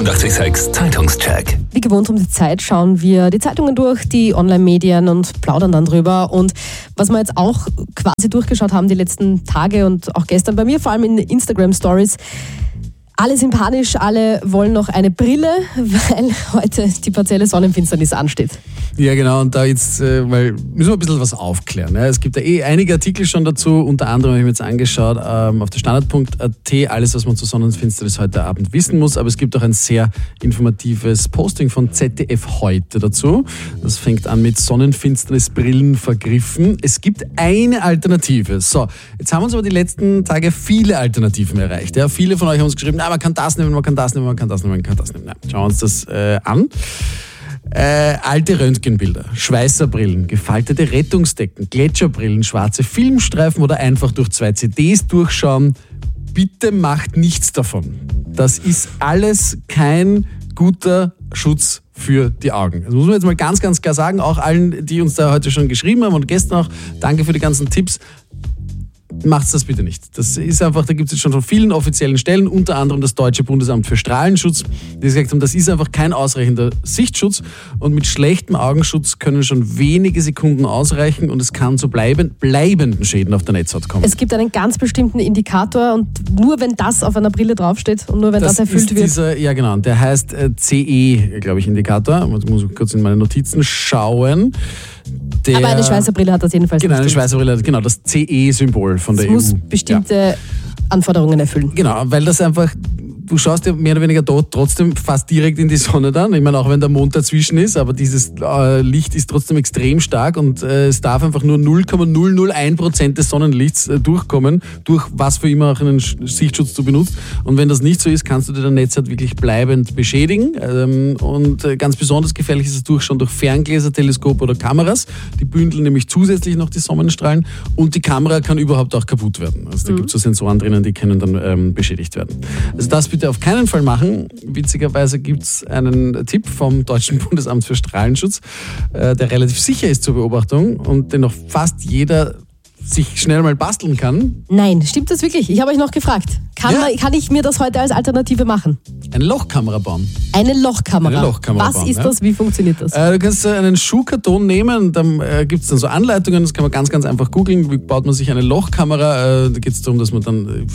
886 Zeitungscheck. Wie gewohnt um die Zeit schauen wir die Zeitungen durch, die Online-Medien und plaudern dann drüber. Und was wir jetzt auch quasi durchgeschaut haben die letzten Tage und auch gestern bei mir, vor allem in Instagram-Stories, alle sind panisch, alle wollen noch eine Brille, weil heute die partielle Sonnenfinsternis ansteht. Ja, genau, und da jetzt weil müssen wir ein bisschen was aufklären. Ja. Es gibt ja einige Artikel schon dazu, unter anderem habe ich mir jetzt angeschaut auf der Standard.at, alles, was man zur Sonnenfinsternis heute Abend wissen muss, aber es gibt auch ein sehr informatives Posting von ZDF heute dazu. Das fängt an mit Sonnenfinsternisbrillen vergriffen. Es gibt eine Alternative. So, jetzt haben uns aber die letzten Tage viele Alternativen erreicht. Ja. Viele von euch haben uns geschrieben, man kann das nehmen, man kann das nehmen, man kann das nehmen, man kann das nehmen. Schauen wir uns das an. Alte Röntgenbilder, Schweißerbrillen, gefaltete Rettungsdecken, Gletscherbrillen, schwarze Filmstreifen oder einfach durch 2 CDs durchschauen. Bitte macht nichts davon. Das ist alles kein guter Schutz für die Augen. Das muss man jetzt mal ganz, ganz klar sagen. Auch allen, die uns da heute schon geschrieben haben und gestern auch, danke für die ganzen Tipps. Macht's das bitte nicht. Das ist einfach, da gibt es jetzt schon von vielen offiziellen Stellen, unter anderem das Deutsche Bundesamt für Strahlenschutz, die gesagt haben, das ist einfach kein ausreichender Sichtschutz und mit schlechtem Augenschutz können schon wenige Sekunden ausreichen und es kann zu bleibenden Schäden auf der Netzhaut kommen. Es gibt einen ganz bestimmten Indikator und nur wenn das auf einer Brille draufsteht und nur wenn das erfüllt wird. Ja genau, der heißt CE, glaube ich, Indikator. Ich muss kurz in meine Notizen schauen. Aber eine Schweißerbrille hat das jedenfalls. Genau, eine Schweißerbrille hat das CE-Symbol von der EU. Es muss bestimmte Anforderungen erfüllen. Genau, weil das einfach, du schaust ja mehr oder weniger dort trotzdem fast direkt in die Sonne dann. Ich meine, auch wenn der Mond dazwischen ist, aber dieses Licht ist trotzdem extrem stark und es darf einfach nur 0,001% des Sonnenlichts durchkommen, durch was für immer auch einen Sichtschutz du benutzt. Und wenn das nicht so ist, kannst du dir dein Netzhaut wirklich bleibend beschädigen. Und ganz besonders gefährlich ist es Durchschauen durch Ferngläser, Teleskope oder Kameras. Die bündeln nämlich zusätzlich noch die Sonnenstrahlen und die Kamera kann überhaupt auch kaputt werden. Also da gibt es so Sensoren drinnen, die können dann beschädigt werden. Also das bitte auf keinen Fall machen. Witzigerweise gibt es einen Tipp vom Deutschen Bundesamt für Strahlenschutz, der relativ sicher ist zur Beobachtung und den noch fast jeder sich schnell mal basteln kann. Nein, stimmt das wirklich? Ich habe euch noch gefragt. Kann ich mir das heute als Alternative machen? Eine Lochkamera bauen. Eine Lochkamera. Was ist das? Wie funktioniert das? Du kannst einen Schuhkarton nehmen, dann gibt es dann so Anleitungen, das kann man ganz, ganz einfach googeln. Wie baut man sich eine Lochkamera? Da geht es darum, dass man dann,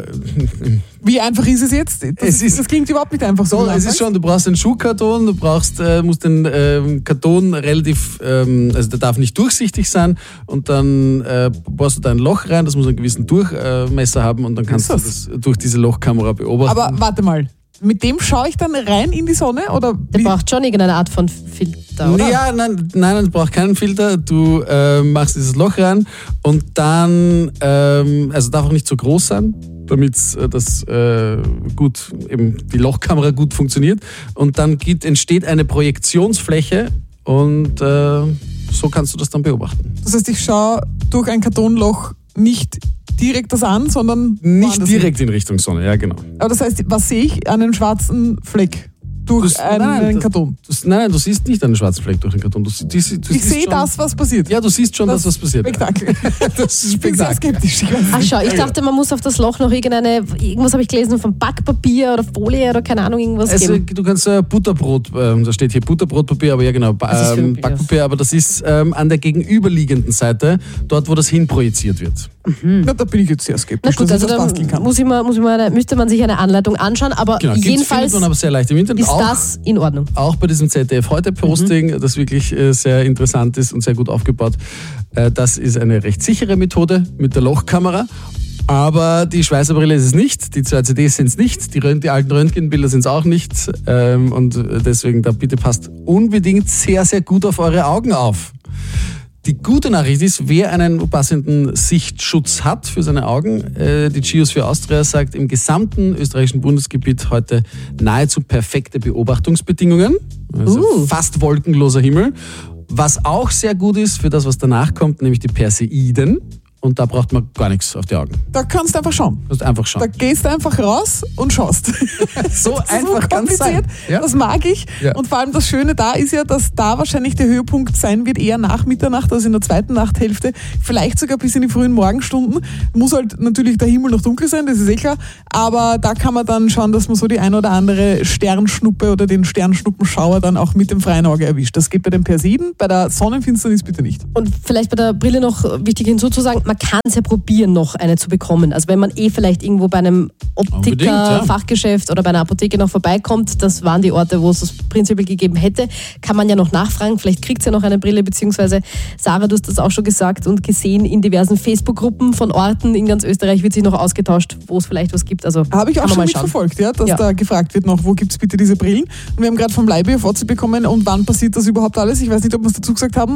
Wie einfach ist es jetzt? Das klingt überhaupt nicht einfach so. Es ist schon, du brauchst einen Schuhkarton, musst den Karton relativ, also der darf nicht durchsichtig sein und dann bohrst du da ein Loch rein, das muss einen gewissen Durchmesser haben und dann kannst du das durch diese Lochkamera beobachten. Aber warte mal, mit dem schaue ich dann rein in die Sonne? Oder der braucht schon irgendeine Art von Filter, oder? Ja, nein, du brauchst keinen Filter. Du machst dieses Loch rein und dann, also darf auch nicht so groß sein, damit das gut, eben die Lochkamera gut funktioniert. Und dann entsteht eine Projektionsfläche und so kannst du das dann beobachten. Das heißt, ich schaue durch ein Kartonloch nicht direkt das an, sondern nicht direkt in Richtung Sonne, ja genau. Aber das heißt, was sehe ich? Einen schwarzen Fleck durch einen Karton? Nein, du siehst nicht einen schwarzen Fleck durch den Karton. Ich sehe das, was passiert. Ja, du siehst schon das, was passiert. Spektakel. Das ist Ich bin sehr skeptisch. Ach schau, ich dachte, man muss auf das Loch noch irgendwas habe ich gelesen, von Backpapier oder Folie oder keine Ahnung, irgendwas geben. Du kannst Butterbrot, da steht hier Butterbrotpapier, aber ja genau, Backpapier, aber das ist an der gegenüberliegenden Seite, dort wo das hinprojiziert wird. Na, da bin ich jetzt sehr skeptisch, dass ich das basteln kann. Müsste man sich eine Anleitung anschauen, aber jedenfalls findet man aber sehr leicht im Internet. Ist das in Ordnung. Auch bei diesem ZDF heute Posting, das wirklich sehr interessant ist und sehr gut aufgebaut. Das ist eine recht sichere Methode mit der Lochkamera. Aber die Schweißerbrille ist es nicht, die 2 CDs sind es nicht, die alten Röntgenbilder sind es auch nicht. Und deswegen da bitte passt unbedingt sehr, sehr gut auf eure Augen auf. Die gute Nachricht ist, wer einen passenden Sichtschutz hat für seine Augen, die Geosphere Austria sagt, im gesamten österreichischen Bundesgebiet heute nahezu perfekte Beobachtungsbedingungen, also fast wolkenloser Himmel. Was auch sehr gut ist für das, was danach kommt, nämlich die Perseiden. und da braucht man gar nichts auf die Augen. Da kannst du einfach schauen. Da gehst du einfach raus und schaust. So einfach kann es sein. Ja. Das mag ich. Ja. Und vor allem das Schöne da ist ja, dass da wahrscheinlich der Höhepunkt sein wird, eher nach Mitternacht, also in der zweiten Nachthälfte, vielleicht sogar bis in die frühen Morgenstunden. Muss halt natürlich der Himmel noch dunkel sein, das ist eh klar. Aber da kann man dann schauen, dass man so die ein oder andere Sternschnuppe oder den Sternschnuppenschauer dann auch mit dem freien Auge erwischt. Das geht bei den Perseiden, bei der Sonnenfinsternis bitte nicht. Und vielleicht bei der Brille noch wichtig hinzuzusagen, man kann es ja probieren, noch eine zu bekommen. Also wenn man vielleicht irgendwo bei einem Optiker, Fachgeschäft oder bei einer Apotheke noch vorbeikommt, das waren die Orte, wo es das prinzipiell gegeben hätte, kann man ja noch nachfragen, vielleicht kriegt es ja noch eine Brille, beziehungsweise Sarah, du hast das auch schon gesagt und gesehen, in diversen Facebook-Gruppen von Orten in ganz Österreich wird sich noch ausgetauscht, wo es vielleicht was gibt. Also habe ich auch schon mitverfolgt, ja, dass da gefragt wird noch, wo gibt es bitte diese Brillen? Und wir haben gerade vom Leibe WhatsApp bekommen und wann passiert das überhaupt alles? Ich weiß nicht, ob wir es dazu gesagt haben.